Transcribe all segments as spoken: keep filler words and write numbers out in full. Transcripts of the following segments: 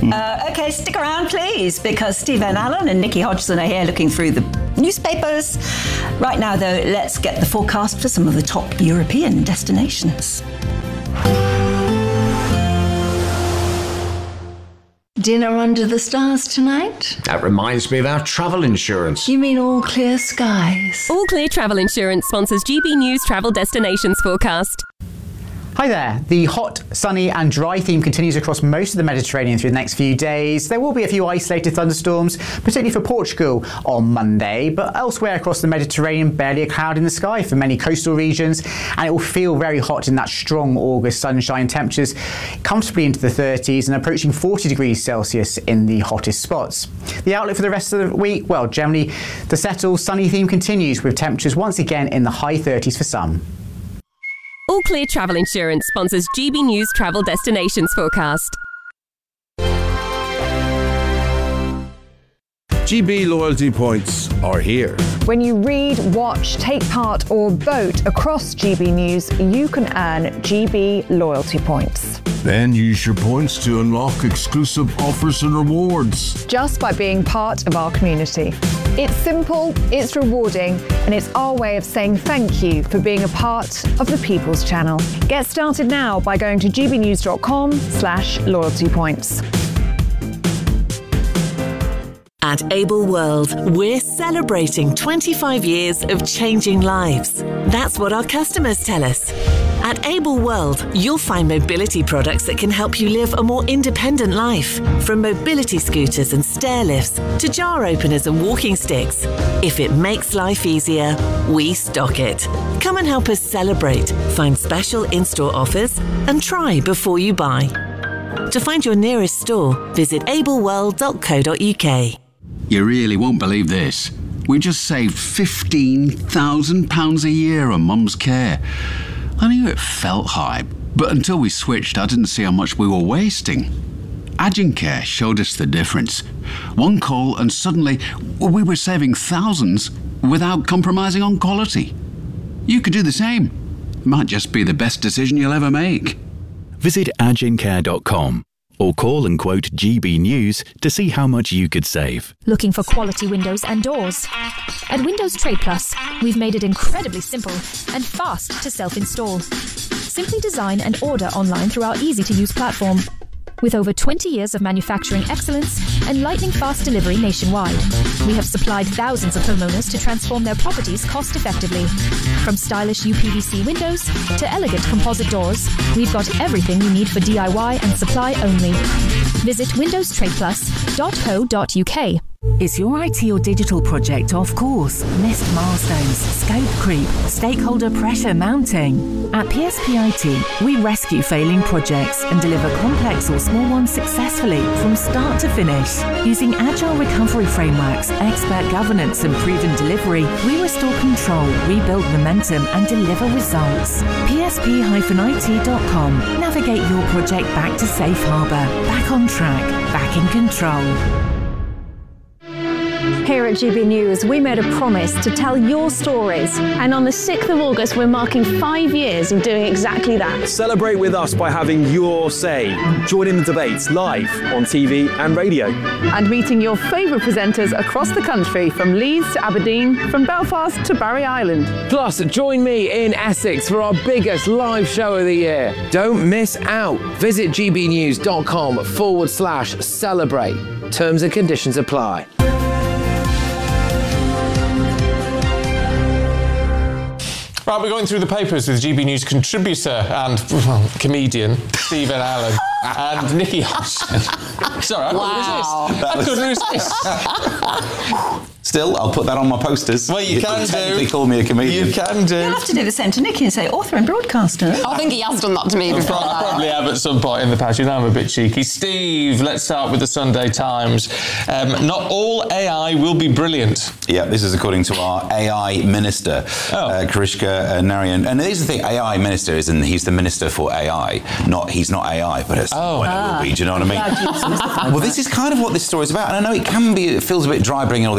Uh, OK, stick around, please, because Stephen Allen and Nikki Hodgson are here looking through the newspapers. Right now, though, let's get the forecast for some of the top European destinations. Dinner under the stars tonight? That reminds me of our travel insurance. You mean All Clear Skies? All Clear Travel Insurance sponsors G B News Travel Destinations Forecast. Hi there. The hot, sunny and dry theme continues across most of the Mediterranean through the next few days. There will be a few isolated thunderstorms, particularly for Portugal on Monday, but elsewhere across the Mediterranean, barely a cloud in the sky for many coastal regions, and it will feel very hot in that strong August sunshine. Temperatures comfortably into the thirties and approaching forty degrees Celsius in the hottest spots. The outlook for the rest of the week, well, generally the settled, sunny theme continues with temperatures once again in the high thirties for some. All Clear Travel Insurance sponsors G B News Travel Destinations Forecast. G B loyalty points are here. When you read, watch, take part or vote across G B News, you can earn G B loyalty points. Then use your points to unlock exclusive offers and rewards. Just by being part of our community. It's simple, it's rewarding, and it's our way of saying thank you for being a part of the People's Channel. Get started now by going to gbnews.com slash loyalty points. At Able World, we're celebrating twenty-five years of changing lives. That's what our customers tell us. At Able World, you'll find mobility products that can help you live a more independent life. From mobility scooters and stair lifts to jar openers and walking sticks. If it makes life easier, we stock it. Come and help us celebrate, find special in-store offers, and try before you buy. To find your nearest store, visit able world dot co dot uk. You really won't believe this. We just saved fifteen thousand pounds a year on Mum's care. I knew it felt high, but until we switched, I didn't see how much we were wasting. Agencare showed us the difference. One call and suddenly we were saving thousands without compromising on quality. You could do the same. Might just be the best decision you'll ever make. Visit agencare dot com. Or call and quote G B News to see how much you could save. Looking for quality windows and doors? At Windows Trade Plus, we've made it incredibly simple and fast to self-install. Simply design and order online through our easy-to-use platform. With over twenty years of manufacturing excellence and lightning-fast delivery nationwide, we have supplied thousands of homeowners to transform their properties cost-effectively. From stylish U P V C windows to elegant composite doors, we've got everything you need for D I Y and supply only. Visit windows trade plus dot co dot uk. Is your I T or digital project off course? Missed milestones, scope creep, stakeholder pressure mounting? At P S P I T, we rescue failing projects and deliver complex or small ones successfully from start to finish. Using agile recovery frameworks, expert governance and proven delivery, we restore control, rebuild momentum and deliver results. P S P I T dot com. Navigate your project back to safe harbour, back on track, back in control. Here at G B News, we made a promise to tell your stories. And on the sixth of August, we're marking five years of doing exactly that. Celebrate with us by having your say. Join in the debates live on T V and radio. And meeting your favourite presenters across the country, from Leeds to Aberdeen, from Belfast to Barry Island. Plus, join me in Essex for our biggest live show of the year. Don't miss out. Visit gbnews.com forward slash celebrate. Terms and conditions apply. Right, we're going through the papers with G B News contributor and well, comedian Stephen Allen and Nikki Hodgson. Sorry, I wow. couldn't resist. I couldn't resist. Still, I'll put that on my posters. Well, you, you can do. They call me a comedian. You can do. You'll have to do the same to Nikki and say author and broadcaster. I think he has done that to me before. I probably have at some point in the past. You know I'm a bit cheeky. Steve, let's start with the Sunday Times. Um, not all A I will be brilliant. Yeah, this is according to our A I minister, oh. uh, Karishka uh, Narayan. And here's the thing, A I minister is, and he's the minister for A I. Not He's not A I, but it's oh. when ah. it will be. Do you know what I mean? Well, this is kind of what this story is about. And I know it can be, it feels a bit dry bringing all these techie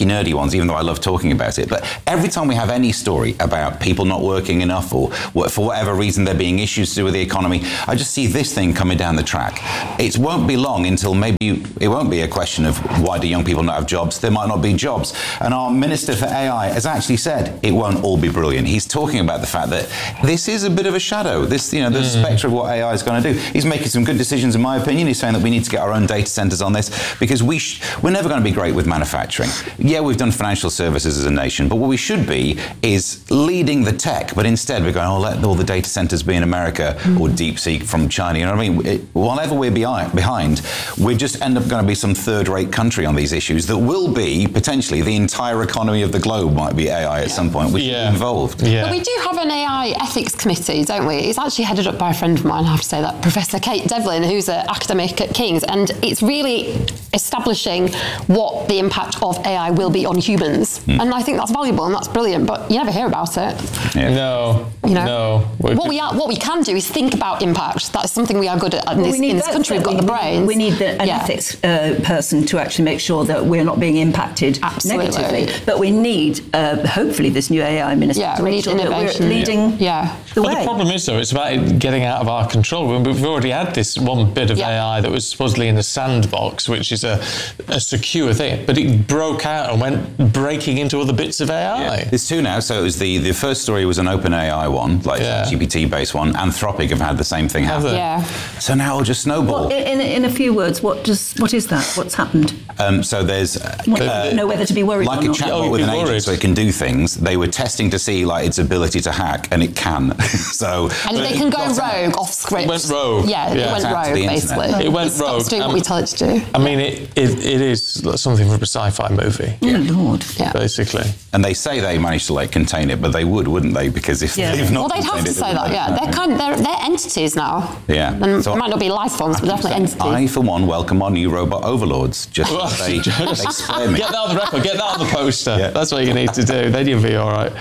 nerdy ones, even though I love talking about it. But every time we have any story about people not working enough or what, for whatever reason there being issues to do with the economy, I just see this thing coming down the track. It won't be long until maybe you, it won't be a question of why do young people not have jobs. There might not be jobs. And our Minister for A I has actually said it won't all be brilliant. He's talking about the fact that this is a bit of a shadow. This, you know, the mm. spectre of what A I is going to do. He's making some good decisions, in my opinion. He's saying that we need to get our own data centers on this because we sh- we're never going to be great with manufacturing. Yeah, we've done financial services as a nation, but what we should be is leading the tech. But instead, we're going, oh, let all the data centers be in America mm. or DeepSeek from China. You know what I mean? It, whenever we're behind, behind, we just end up going to be some third-rate country on these issues that will be potentially the entire economy of the globe might be A I at yeah. some point. We should yeah. be involved. Yeah. But we do have an A I ethics committee, don't we? It's actually headed up by a friend of mine, I have to say that, Professor Kate Devlin, who's an academic at King's, and it's really establishing what the impact of A I will be on humans. Mm. And I think that's valuable and that's brilliant, but you never hear about it. Yeah. No, you know? no. What we are, what we can do is think about impact. That's something we are good at in this, in this country. We've got we, the brains. We need the, an yeah. ethics uh, person to actually make sure that we're not being impacted Absolutely. negatively. But we need, uh, hopefully, this new A I minister yeah, to we make need sure innovation. that we're leading yeah. the but way. The problem is, though, it's about it getting out of our control. We've already had this one bit of yeah. A I that was supposedly in a sandbox, which is a, a secure thing, but it broke out and went breaking into other bits of A I. Yeah. There's two now. So it was the, the first story was an OpenAI one, like yeah. G P T-based one. Anthropic have had the same thing happen. Yeah. So now it'll just snowball. Well, in, in a few words, what does what is that? What's happened? Um, so there's uh, what, uh, know whether to be worried like or a not. chatbot oh, with an worried. agent, so it can do things. They were testing to see like its ability to hack, and it can. so and they can go rogue off script. It went rogue. Yeah, yeah. it went rogue basically. It went it rogue. Stops doing um, what we tell it to do. I mean, it, it it is something from a sci-fi movie. Yeah. Oh Lord. Yeah. Basically. And they say they managed to like contain it, but they would, wouldn't they? Because if yeah. they've not, well, they'd have to it, say that. Yeah, they're kind. Of, they're they're entities now. Yeah. And so it might not be life forms, but definitely entities. I, for one, welcome our new robot overlords. Just well, they, they spare me. Get that on the record. Get that on the poster. Yeah. That's what you need to do. Then you'll be all right.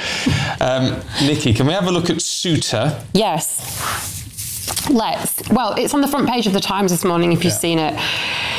Um, Nikki, can we have a look at Suter? Yes. Let's. Well, it's on the front page of the Times this morning. If you've yeah. seen it.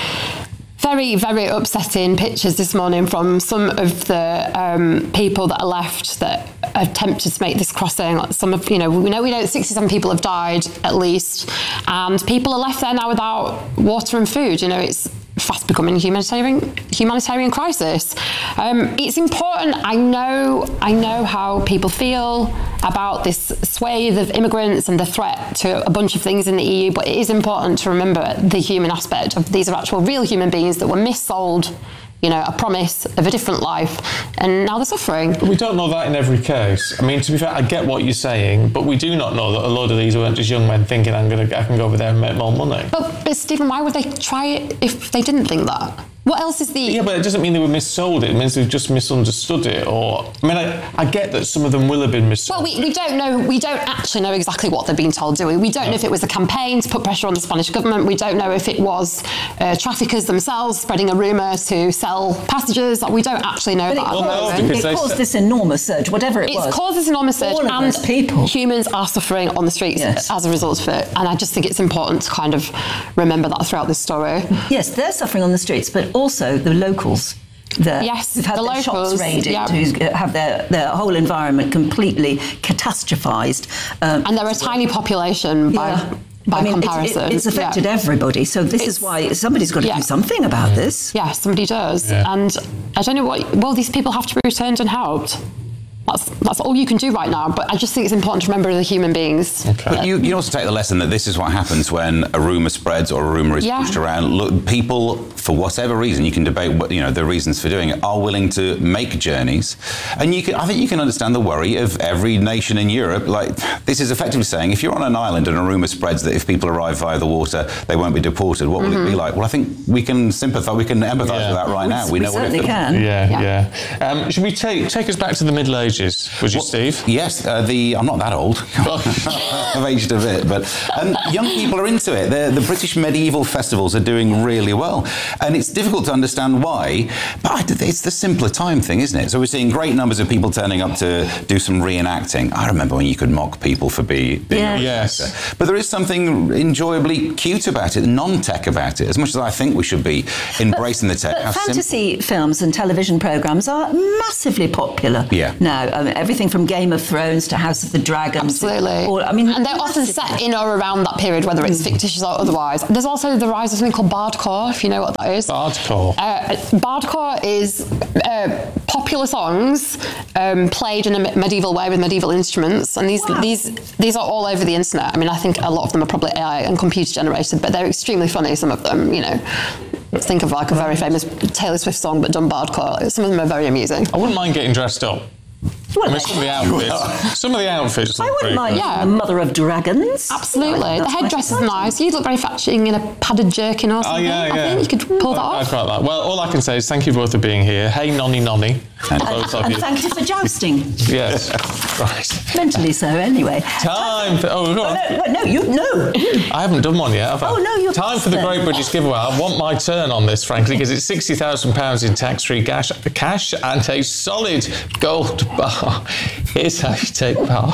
Very, very upsetting pictures this morning from some of the um, people that are left that attempted to make this crossing. Some of, you know, we know we know sixty-seven people have died at least, and people are left there now without water and food. You know, it's fast becoming a humanitarian humanitarian crisis. Um, it's important. I know. I know how people feel about this swathe of immigrants and the threat to a bunch of things in the E U, but it is important to remember the human aspect of these are actual real human beings that were missold, you know, a promise of a different life, and now they're suffering. But we don't know that in every case. I mean, to be fair, I get what you're saying, but we do not know that a lot of these weren't just young men thinking, I'm gonna, I can go over there and make more money. But, but Stephen, why would they try it if they didn't think that? What else is the... Yeah, but it doesn't mean they were missold it. It means they've just misunderstood it. Or I mean, I, I get that some of them will have been missold. Well, we, we don't know. We don't actually know exactly what they've been told, do we? We don't no. know if it was a campaign to put pressure on the Spanish government. We don't know if it was uh, traffickers themselves spreading a rumour to sell passengers. We don't actually know but that. It, well, no, it caused this enormous surge, whatever it it's was. It's caused this enormous surge, All of and those people. humans are suffering on the streets yes. as a result of it. And I just think it's important to kind of remember that throughout this story. Yes, they're suffering on the streets, but also the local locals that yes, have had the their locals, shops raided, yep. who have their, their whole environment completely catastrophised. Um, and they're a tiny population by, yeah. by I mean, comparison. It, it, it's affected yeah. everybody, so this it's, is why somebody's got to yeah. do something about this. Yeah, somebody does. Yeah. And I don't know what, well, these people have to be returned and helped. That's, that's all you can do right now, but I just think it's important to remember the human beings. Okay. But you, you also take the lesson that this is what happens when a rumour spreads or a rumour is yeah. pushed around. Look, people, for whatever reason, you can debate what, you know, the reasons for doing it, are willing to make journeys. And you can, I think you can understand the worry of every nation in Europe. Like, this is effectively saying, if you're on an island and a rumour spreads that if people arrive via the water, they won't be deported, what will mm-hmm. it be like? Well, I think we can sympathise, we can empathise yeah. with that right we, now. We, we we know certainly what it can. Yeah, yeah. yeah. Um, should we take, take us back to the Middle Ages, would you, well, Steve? Yes, uh, the I'm not that old. I've aged a bit, but um, young people are into it. They're, the British medieval festivals are doing really well. And it's difficult to understand why, but it's the simpler time thing, isn't it? So we're seeing great numbers of people turning up to do some reenacting. I remember when you could mock people for being, being Yeah. a Yes. reenactor. But there is something enjoyably cute about it, non-tech about it. As much as I think we should be embracing the tech. But how simple- fantasy films and television programmes are massively popular Yeah. now. I mean, everything from Game of Thrones to House of the Dragon. Absolutely. Or, I mean, and they're often set in or around that period, whether it's fictitious or otherwise. There's also the rise of something called bardcore, if you know what that is. Bardcore. Uh, bardcore is uh, popular songs um, played in a me- medieval way with medieval instruments, and these Wow. these these are all over the internet. I mean, I think a lot of them are probably A I and computer generated, but they're extremely funny. Some of them, you know. Let's think of like a very famous Taylor Swift song, but done bardcore. Some of them are very amusing. I wouldn't mind getting dressed up. Well, I mean, some of the outfits. Some of the outfits. I look wouldn't pretty mind good. Yeah. the Mother of Dragons. Absolutely. That's The quite headdress is exciting. nice. You'd look very fetching in a padded jerkin or Oh, something. yeah, yeah. I think you could pull that I- off. I'd quite like. Well, all I can say is thank you both for being here. Hey, nonny nonny. Both of And you. thank you for jousting. Yes. Right. Mentally so, anyway. Time for. Oh, go on. No, no, you, no. I haven't done one yet, have I? Oh, no, you're Time for the then. Great British Giveaway. I want my turn on this, frankly, because it's sixty thousand pounds in tax-free cash, cash and a solid gold bar. Here's how you take part.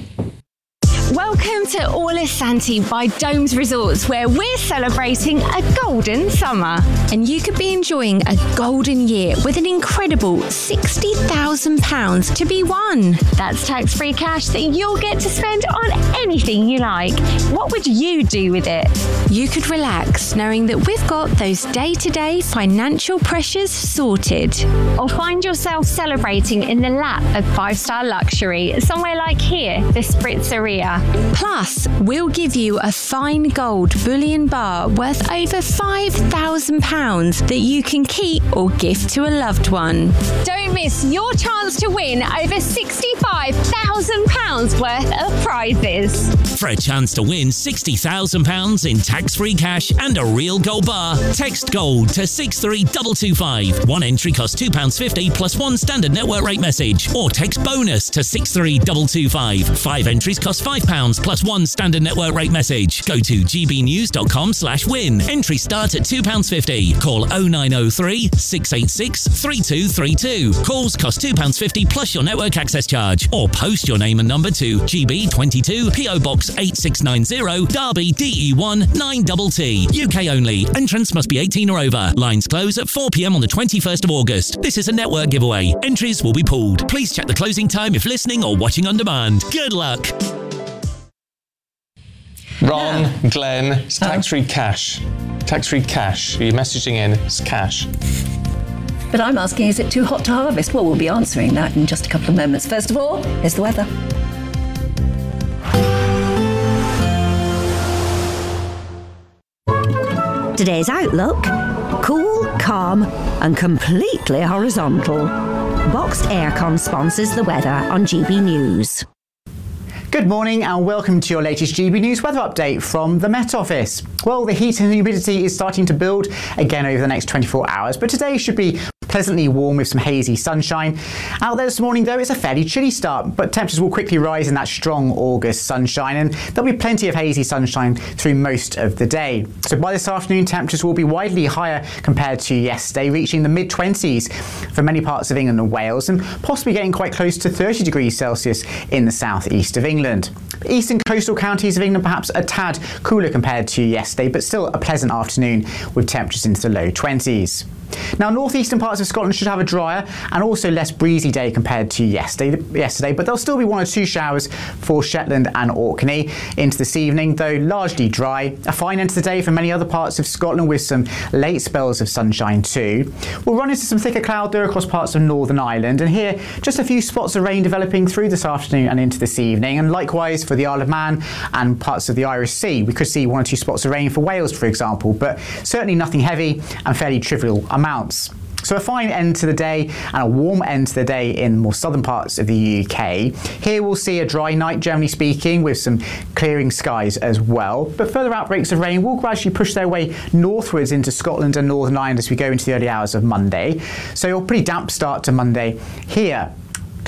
Welcome to Orlisanti by Domes Resorts, where we're celebrating a golden summer. And you could be enjoying a golden year with an incredible sixty thousand pounds to be won. That's tax-free cash that you'll get to spend on anything you like. What would you do with it? You could relax knowing that we've got those day-to-day financial pressures sorted. Or find yourself celebrating in the lap of five-star luxury, somewhere like here, the Spritzeria. Plus, we'll give you a fine gold bullion bar worth over five thousand pounds that you can keep or gift to a loved one. Don't miss your chance to win over sixty-five thousand pounds worth of prizes. For a chance to win sixty thousand pounds in tax-free cash and a real gold bar, text GOLD to six three two two five. One entry costs two pounds fifty plus one standard network rate message. Or text BONUS to six three two two five. Five entries cost five pounds plus one standard network rate message. Go to gbnews.com slash win. Entry start at two pounds fifty. Call oh nine oh three, six eight six, three two three two. Calls cost two pounds fifty plus your network access charge. Or post your name and number to G B twenty-two, P O Box eight six nine zero, Derby, D E one nine T T. U K only. Entrance must be eighteen or over. Lines close at four p.m. on the twenty-first of August. This is a network giveaway. Entries will be pooled. Please check the closing time if listening or watching on demand. Good luck. Ron, Glenn, it's tax-free cash. Tax-free cash. Are you messaging in? It's cash. But I'm asking, is it too hot to harvest? Well, we'll be answering that in just a couple of moments. First of all, here's the weather. Today's outlook: cool, calm, and completely horizontal. Boxed Aircon sponsors the weather on G B News. Good morning and welcome to your latest G B News weather update from the Met Office. Well, the heat and humidity is starting to build again over the next twenty-four hours, but today should be pleasantly warm with some hazy sunshine. Out there this morning, though, it's a fairly chilly start, but temperatures will quickly rise in that strong August sunshine, and there'll be plenty of hazy sunshine through most of the day. So by this afternoon, temperatures will be widely higher compared to yesterday, reaching the mid twenties for many parts of England and Wales, and possibly getting quite close to thirty degrees Celsius in the southeast of England. Eastern coastal counties of England perhaps a tad cooler compared to yesterday, but still a pleasant afternoon with temperatures into the low twenties. Now, northeastern parts of Scotland should have a drier and also less breezy day compared to yesterday, yesterday, but there'll still be one or two showers for Shetland and Orkney into this evening, though largely dry. A fine end to the day for many other parts of Scotland with some late spells of sunshine too. We'll run into some thicker cloud there across parts of Northern Ireland, and here just a few spots of rain developing through this afternoon and into this evening, and likewise for the Isle of Man and parts of the Irish Sea. We could see one or two spots of rain for Wales, for example, but certainly nothing heavy and fairly trivial amounts. So a fine end to the day and a warm end to the day in more southern parts of the U K. Here we'll see a dry night, generally speaking, with some clearing skies as well. But further outbreaks of rain will gradually push their way northwards into Scotland and Northern Ireland as we go into the early hours of Monday. So a pretty damp start to Monday here.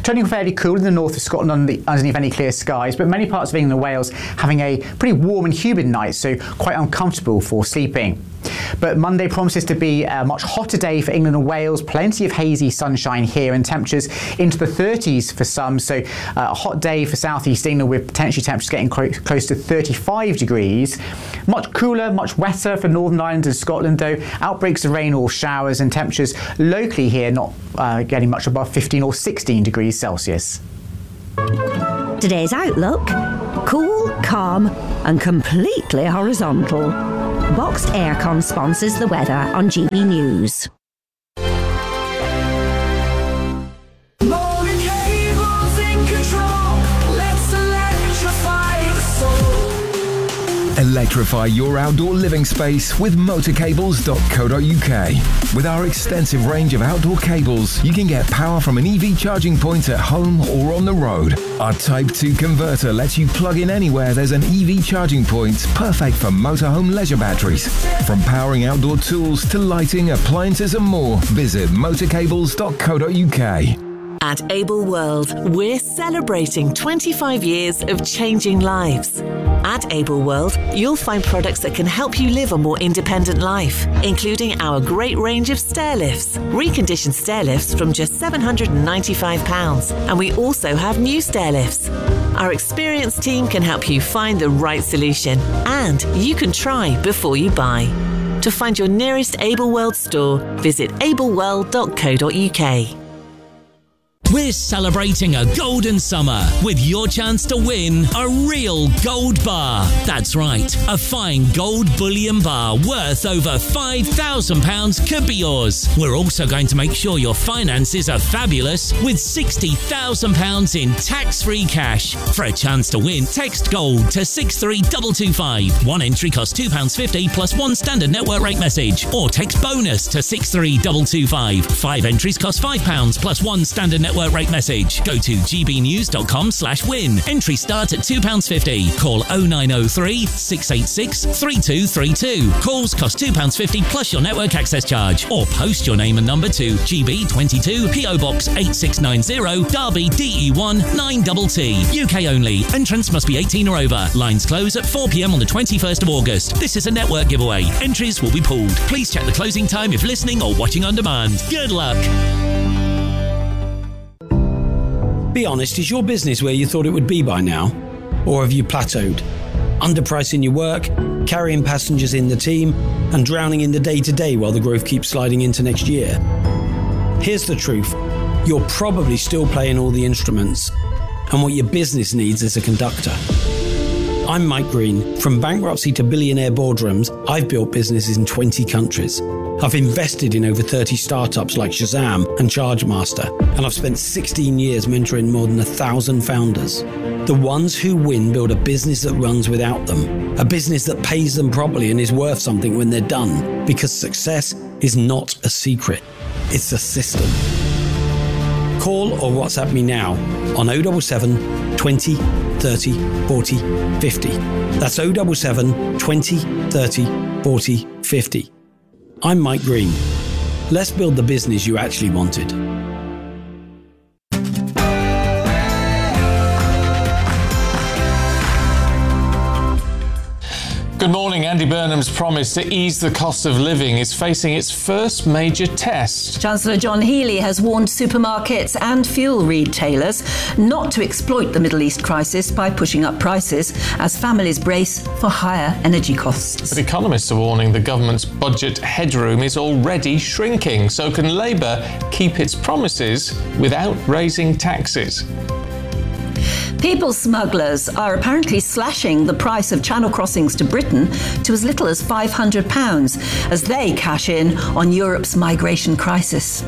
Turning fairly cool in the north of Scotland underneath any clear skies, but many parts of England and Wales having a pretty warm and humid night, so quite uncomfortable for sleeping. But Monday promises to be a much hotter day for England and Wales. Plenty of hazy sunshine here and temperatures into the thirties for some. So uh, a hot day for southeast England with potentially temperatures getting clo- close to thirty-five degrees. Much cooler, much wetter for Northern Ireland and Scotland though. Outbreaks of rain or showers and temperatures locally here not uh, getting much above fifteen or sixteen degrees Celsius. Today's outlook: cool, calm and completely horizontal. Boxed Aircon sponsors the weather on G B News. Electrify your outdoor living space with motor cables dot co dot U K. With our extensive range of outdoor cables, you can get power from an E V charging point at home or on the road. Our Type two converter lets you plug in anywhere there's an E V charging point, perfect for motorhome leisure batteries. From powering outdoor tools to lighting, appliances and more, visit motor cables dot co dot U K. At Able World, we're celebrating twenty-five years of changing lives. At Able World, you'll find products that can help you live a more independent life, including our great range of stair lifts, reconditioned stair lifts from just seven hundred ninety-five pounds, and we also have new stair lifts. Our experienced team can help you find the right solution, and you can try before you buy. To find your nearest Able World store, visit able world dot co dot U K. We're celebrating a golden summer with your chance to win a real gold bar. That's right, a fine gold bullion bar worth over five thousand pounds could be yours. We're also going to make sure your finances are fabulous with sixty thousand pounds in tax-free cash. For a chance to win, text GOLD to six three two two five. One entry costs two pounds fifty plus one standard network rate message. Or text BONUS to six three two two five. Five entries cost five pounds plus one standard network rate message. Go to g b news dot com slash win. Entry start at two pounds fifty. Call oh nine oh three, six eight six, three two three two. Calls cost two pounds fifty plus your network access charge. Or post your name and number to G B twenty-two P O Box eight six nine zero, Derby D E one nine T T. U K only. Entrance must be eighteen or over. Lines close at four p m on the twenty-first of August. This is a network giveaway. Entries will be pulled. Please check the closing time if listening or watching on demand. Good luck. Be honest, is your business where you thought it would be by now? Or have you plateaued? Underpricing your work, carrying passengers in the team, and drowning in the day-to-day while the growth keeps sliding into next year? Here's the truth. You're probably still playing all the instruments, and what your business needs is a conductor. I'm Mike Green. From bankruptcy to billionaire boardrooms, I've built businesses in twenty countries. I've invested in over thirty startups like Shazam and Chargemaster, and I've spent sixteen years mentoring more than a thousand founders. The ones who win build a business that runs without them, a business that pays them properly and is worth something when they're done, because success is not a secret, it's a system. Call or WhatsApp me now on oh seven seven, twenty, thirty, forty, fifty. That's oh seven seven, twenty, thirty, forty, fifty. I'm Mike Green. Let's build the business you actually wanted. Good morning. Andy Burnham's promise to ease the cost of living is facing its first major test. Chancellor John Healey has warned supermarkets and fuel retailers not to exploit the Middle East crisis by pushing up prices as families brace for higher energy costs. But economists are warning the government's budget headroom is already shrinking. So can Labour keep its promises without raising taxes? People smugglers are apparently slashing the price of channel crossings to Britain to as little as five hundred pounds as they cash in on Europe's migration crisis.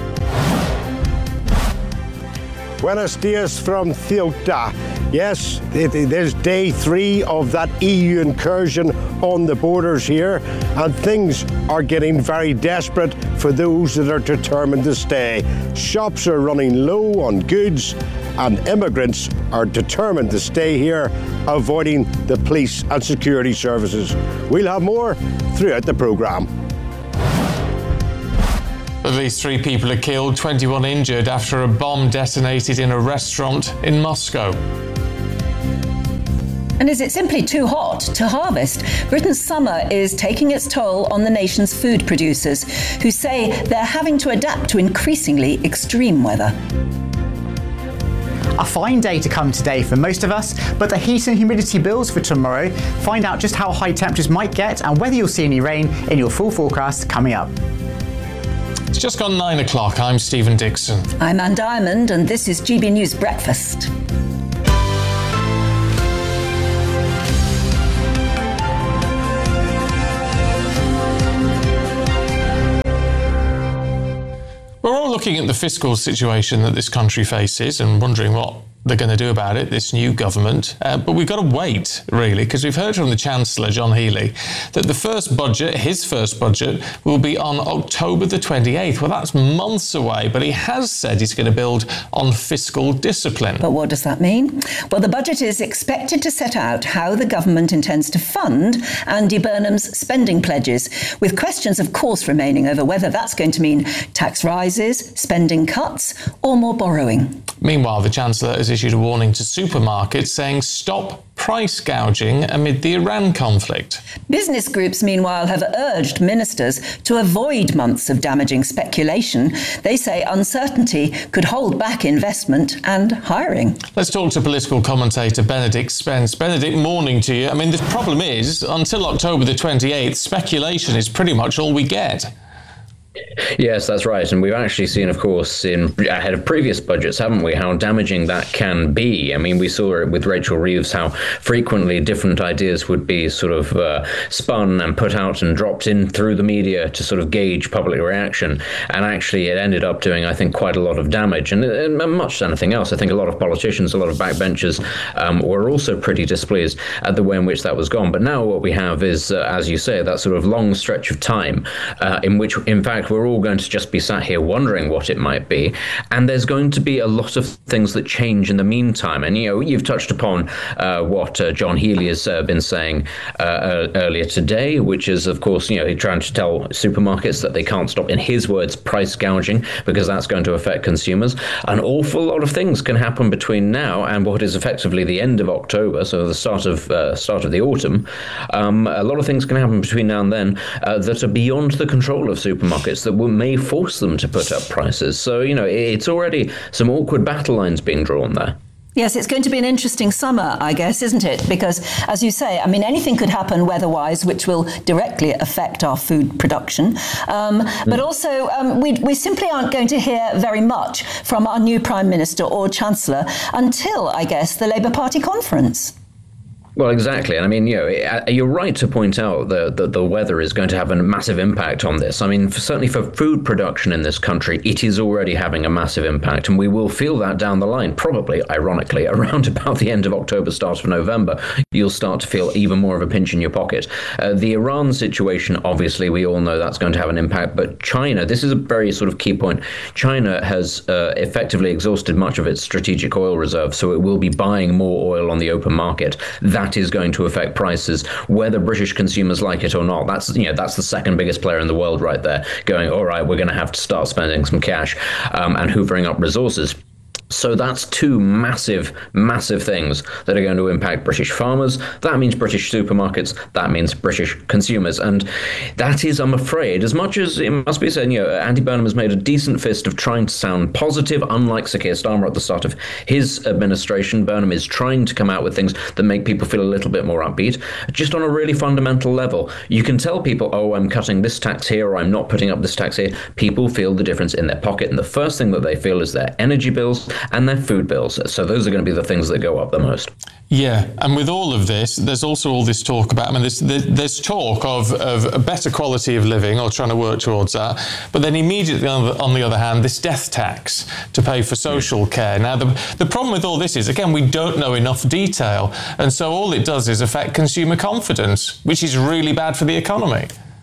Buenos dias from Ceuta. Yes, it, it is day three of that E U incursion on the borders here, and things are getting very desperate for those that are determined to stay. Shops are running low on goods, and immigrants are determined to stay here, avoiding the police and security services. We'll have more throughout the programme. At least three people are killed, twenty-one injured after a bomb detonated in a restaurant in Moscow. And is it simply too hot to harvest? Britain's summer is taking its toll on the nation's food producers, who say they're having to adapt to increasingly extreme weather. A fine day to come today for most of us, but the heat and humidity bills for tomorrow. Find out just how high temperatures might get and whether you'll see any rain in your full forecast coming up. It's just gone nine o'clock. I'm Stephen Dixon. I'm Anne Diamond, and this is G B News Breakfast. We're all looking at the fiscal situation that this country faces and wondering what they're going to do about it, this new government. Uh, but we've got to wait, really, because we've heard from the Chancellor, John Healey, that the first budget, his first budget, will be on October the twenty-eighth. Well, that's months away, but he has said he's going to build on fiscal discipline. But what does that mean? Well, the budget is expected to set out how the government intends to fund Andy Burnham's spending pledges, with questions, of course, remaining over whether that's going to mean tax rises, spending cuts, or more borrowing. Meanwhile, the Chancellor has issued a warning to supermarkets saying stop price gouging amid the Iran conflict. Business groups, meanwhile, have urged ministers to avoid months of damaging speculation. They say uncertainty could hold back investment and hiring. Let's talk to political commentator Benedict Spence. Benedict, morning to you. I mean, the problem is, until October the twenty-eighth, speculation is pretty much all we get. Yes, that's right. And we've actually seen, of course, in ahead of previous budgets, haven't we, how damaging that can be. I mean, we saw it with Rachel Reeves, how frequently different ideas would be sort of uh, spun and put out and dropped in through the media to sort of gauge public reaction. And actually, it ended up doing, I think, quite a lot of damage. And, and much as anything else, I think a lot of politicians, a lot of backbenchers um, were also pretty displeased at the way in which that was gone. But now what we have is, uh, as you say, that sort of long stretch of time uh, in which, in fact, we're all going to just be sat here wondering what it might be. And there's going to be a lot of things that change in the meantime. And, you know, you've touched upon uh, what uh, John Healey has uh, been saying uh, earlier today, which is, of course, you know, he's trying to tell supermarkets that they can't stop, in his words, price gouging, because that's going to affect consumers. An awful lot of things can happen between now and what is effectively the end of October, so the start of uh, start of the autumn. Um, a lot of things can happen between now and then uh, that are beyond the control of supermarkets, that will, may force them to put up prices. So, you know, it's already some awkward battle lines being drawn there. Yes, it's going to be an interesting summer, I guess, isn't it? Because, as you say, I mean, anything could happen weather-wise, which will directly affect our food production. Um, mm. But also, um, we, we simply aren't going to hear very much from our new Prime Minister or Chancellor until, I guess, the Labour Party conference. Well, exactly. And I mean, you know, you're right to point out that the, the weather is going to have a massive impact on this. I mean, for, certainly for food production in this country, it is already having a massive impact. And we will feel that down the line, probably, ironically, around about the end of October, start of November. You'll start to feel even more of a pinch in your pocket. Uh, the Iran situation, obviously, we all know that's going to have an impact. But China, this is a very sort of key point. China has uh, effectively exhausted much of its strategic oil reserve, so it will be buying more oil on the open market. That That is going to affect prices, whether British consumers like it or not. That's, you know, that's the second biggest player in the world right there, going, all right, we're going to have to start spending some cash um, and hoovering up resources. So that's two massive, massive things that are going to impact British farmers. That means British supermarkets. That means British consumers. And that is, I'm afraid, as much as it must be said, you know, Andy Burnham has made a decent fist of trying to sound positive, unlike Sir Keir Starmer at the start of his administration. Burnham is trying to come out with things that make people feel a little bit more upbeat, just on a really fundamental level. You can tell people, oh, I'm cutting this tax here, or I'm not putting up this tax here. People feel the difference in their pocket. And the first thing that they feel is their energy bills and their food bills. So those are going to be the things that go up the most. Yeah, and with all of this, there's also all this talk about, I mean, there's, there's talk of, of a better quality of living, or trying to work towards that, but then immediately on the, on the other hand, this death tax to pay for social care. Now, the, the problem with all this is, again, we don't know enough detail, and so all it does is affect consumer confidence, which is really bad for the economy.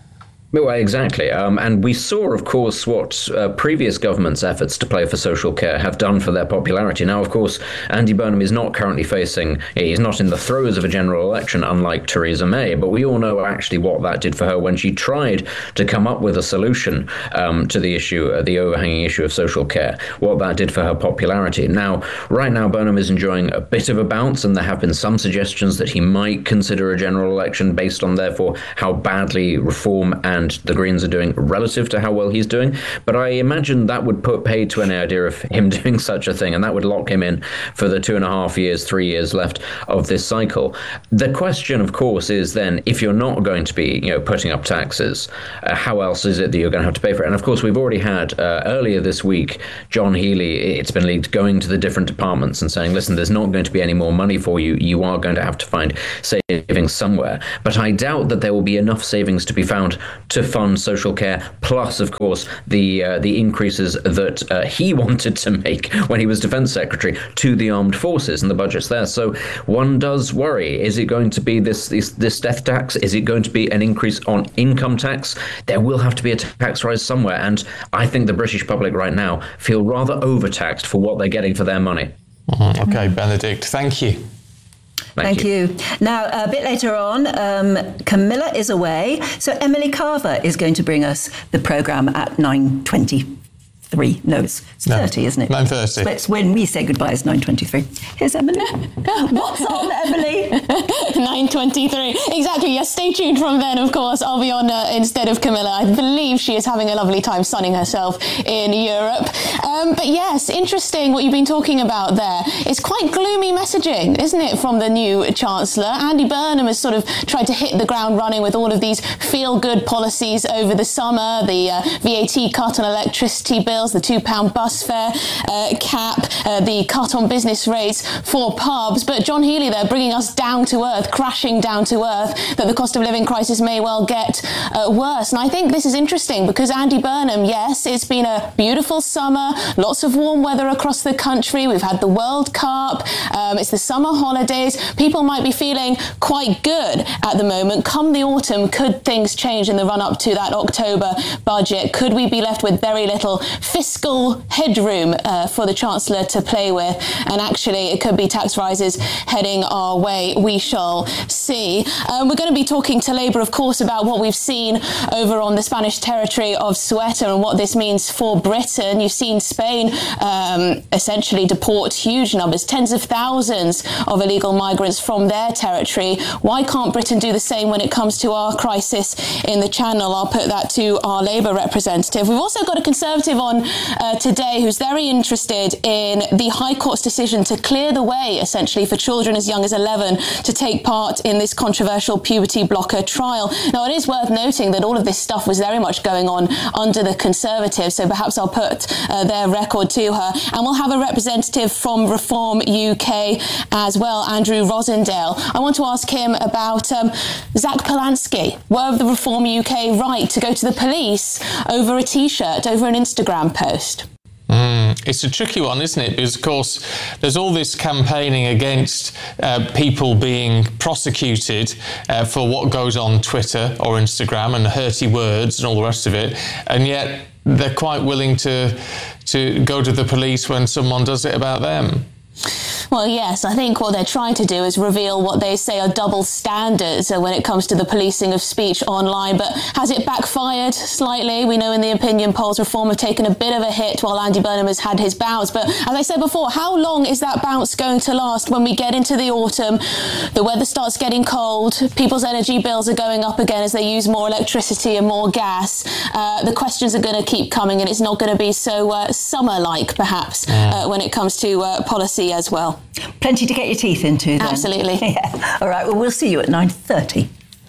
Well, exactly. Um, and we saw, of course, what uh, previous governments' efforts to play for social care have done for their popularity. Now, of course, Andy Burnham is not currently facing, he's not in the throes of a general election, unlike Theresa May, but we all know actually what that did for her when she tried to come up with a solution um, to the issue, uh, the overhanging issue of social care, what that did for her popularity. Now, right now, Burnham is enjoying a bit of a bounce, and there have been some suggestions that he might consider a general election based on, therefore, how badly reform and And the Greens are doing relative to how well he's doing. But I imagine that would put paid to any idea of him doing such a thing, and that would lock him in for the two and a half years, three years left of this cycle. The question, of course, is then, if you're not going to be, you know, putting up taxes, uh, how else is it that you're going to have to pay for it? And of course, we've already had uh, earlier this week, John Healey, it's been leaked, going to the different departments and saying, listen, there's not going to be any more money for you. You are going to have to find savings somewhere. But I doubt that there will be enough savings to be found to fund social care, plus, of course, the uh, the increases that uh, he wanted to make when he was Defence Secretary to the armed forces and the budgets there. So one does worry, is it going to be this, this, this death tax? Is it going to be an increase on income tax? There will have to be a tax rise somewhere, and I think the British public right now feel rather overtaxed for what they're getting for their money. Mm-hmm. Okay, Benedict, thank you. Thank, Thank you. you. Now, a bit later on, um, Camilla is away, so Emily Carver is going to bring us the programme at nine twenty-three. No, it's no, thirty, isn't it? nine thirty. It's when we say goodbye, it's nine twenty-three. Here's Emily. What's on, Emily? nine twenty-three. Exactly, yes, stay tuned from then, of course. I'll be on uh, instead of Camilla. I believe she is having a lovely time sunning herself in Europe. Um, but yes, interesting what you've been talking about there. It's quite gloomy messaging, isn't it, from the new Chancellor? Andy Burnham has sort of tried to hit the ground running with all of these feel-good policies over the summer, the uh, V A T cut on electricity bills, the two pound bus fare uh, cap, uh, the cut on business rates for pubs. But John Healey there bringing us down to earth, crashing down to earth, that the cost of living crisis may well get uh, worse. And I think this is interesting because Andy Burnham, yes, it's been a beautiful summer, lots of warm weather across the country. We've had the World Cup. Um, it's the summer holidays. People might be feeling quite good at the moment. Come the autumn, could things change in the run-up to that October budget? Could we be left with very little fiscal headroom uh, for the Chancellor to play with? And actually, it could be tax rises heading our way. We shall see. Um, we're going to be talking to Labour, of course, about what we've seen over on the Spanish territory of Ceuta and what this means for Britain. You've seen Spain um, essentially deport huge numbers, tens of thousands of illegal migrants from their territory. Why can't Britain do the same when it comes to our crisis in the Channel? I'll put that to our Labour representative. We've also got a Conservative on uh, today who's very interested in the High Court's decision to clear the way, essentially, for children as young as eleven to take part in this controversial puberty blocker trial. Now, it is worth noting that all of this stuff was very much going on under the Conservatives, so perhaps I'll put uh, their record to her. And we'll have a representative from Reform U K as well, Andrew Rosendale. I want to ask him about um, Zach Polanski. Were the Reform U K right to go to the police over a T-shirt, over an Instagram post? Mm, it's a tricky one, isn't it? Because, of course, there's all this campaigning against uh, people being prosecuted uh, for what goes on Twitter or Instagram and hurty words and all the rest of it. And yet they're quite willing to to go to the police when someone does it about them. Well, yes, I think what they're trying to do is reveal what they say are double standards when it comes to the policing of speech online. But has it backfired slightly? We know in the opinion polls, Reform have taken a bit of a hit while Andy Burnham has had his bounce. But as I said before, how long is that bounce going to last when we get into the autumn? The weather starts getting cold. People's energy bills are going up again as they use more electricity and more gas. Uh, the questions are going to keep coming, and it's not going to be so uh, summer-like, perhaps, uh, when it comes to uh, policy as well. Plenty to get your teeth into then. Absolutely. Yeah. All right, well, we'll see you at nine thirty.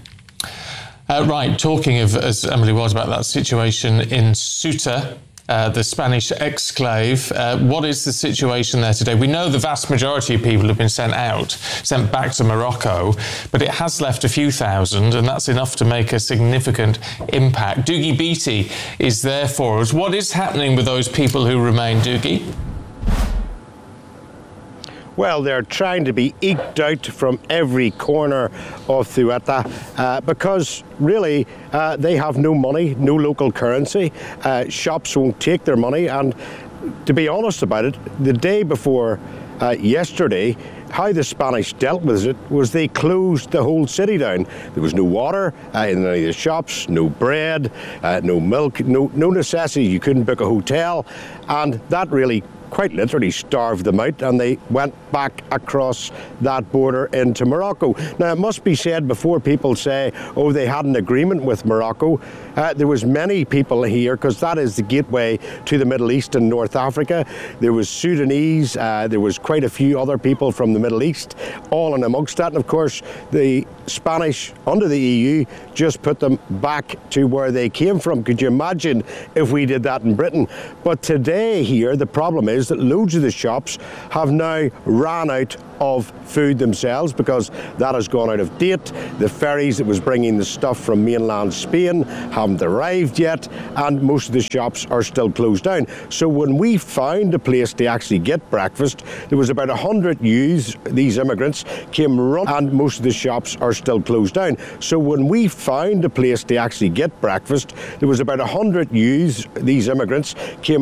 Uh, right, talking of, as Emily was, about that situation in Ceuta, uh, the Spanish exclave, uh, what is the situation there today? We know the vast majority of people have been sent out, sent back to Morocco, but it has left a few thousand, and that's enough to make a significant impact. Doogie Beattie is there for us. What is happening with those people who remain, Doogie? well, they're trying to be eked out from every corner of Ceuta uh, because really uh, they have no money, no local currency. Uh, shops won't take their money, and to be honest about it, the day before uh, yesterday, how the Spanish dealt with it was they closed the whole city down. There was no water uh, in any of the shops, no bread, uh, no milk, no, no necessities. You couldn't book a hotel, and that really quite literally starved them out, and they went back across that border into Morocco. Now, it must be said before people say, oh, they had an agreement with Morocco. Uh, there was many people here, because that is the gateway to the Middle East and North Africa. There was Sudanese, uh, there was quite a few other people from the Middle East, all in amongst that. And of course, the Spanish, under the E U, just put them back to where they came from. Could you imagine if we did that in Britain? But today here, the problem is that loads of the shops have now ran out of food themselves because that has gone out of date. The ferries that was bringing the stuff from mainland Spain haven't arrived yet, and most of the shops are still closed down. So when we found a place to actually get breakfast, there was about one hundred youths, these immigrants, came run, and most of the shops are still closed down. So when we found a place to actually get breakfast, there was about one hundred youths, these immigrants, came